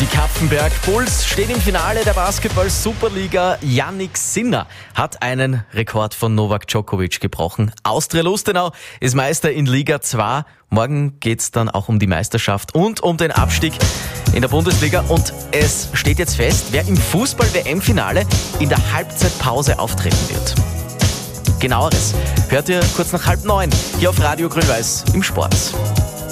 Die Kapfenberg Bulls stehen im Finale der Basketball-Superliga. Jannik Sinner hat einen Rekord von Novak Djokovic gebrochen. Austria Lustenau ist Meister in Liga 2. Morgen geht's dann auch um die Meisterschaft und um den Abstieg in der Bundesliga. Und es steht jetzt fest, wer im Fußball-WM-Finale in der Halbzeitpause auftreten wird. Genaueres hört ihr kurz nach 8:30 hier auf Radio Grün-Weiß im Sport.